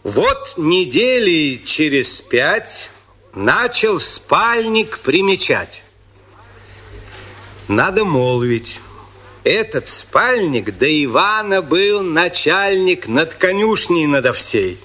Вот недели через 5 начал спальник примечать. Надо молвить, этот спальник до Ивана был начальник над конюшней надо всей.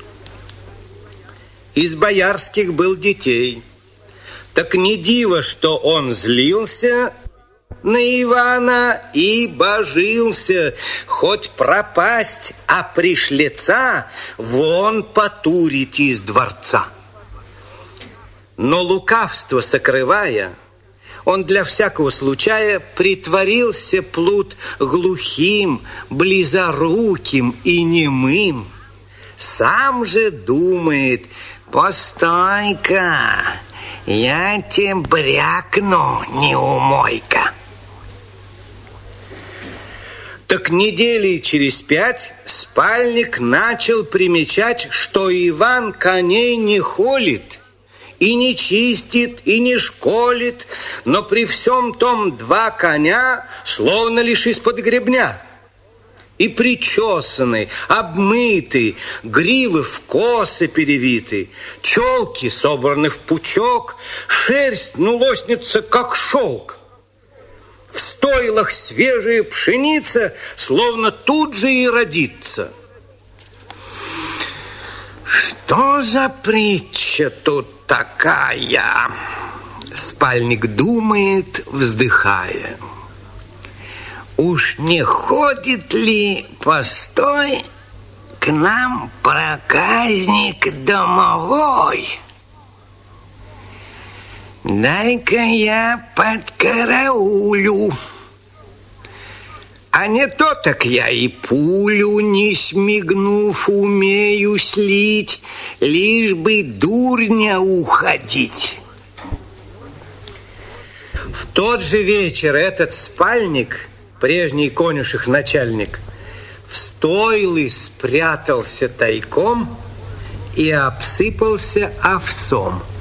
Из боярских был детей. Так не диво, что он злился на Ивана и божился, хоть пропасть, а пришлеца вон потурить из дворца. Но лукавство сокрывая, он для всякого случая притворился плут глухим, близоруким и немым. Сам же думает: постой-ка, я тебе брякну, неумойка. Так недели через 5 спальник начал примечать, что Иван коней не холит, и не чистит, и не школит, но при всем том 2 коня словно лишь из-под гребня. И причесаны, обмыты, гривы в косы перевиты, челки собраны в пучок, шерсть лоснится, как шелк. В стойлах свежая пшеница словно тут же и родится. Что за притча тут такая? Спальник думает, вздыхая. Уж не ходит ли, постой, к нам проказник домовой? Дай-ка я подкараулю. А не то так я и пулю, не смигнув, умею слить, лишь бы дурня уходить. В тот же вечер этот спальник, прежний конюших начальник, в стойлы спрятался тайком и обсыпался овсом.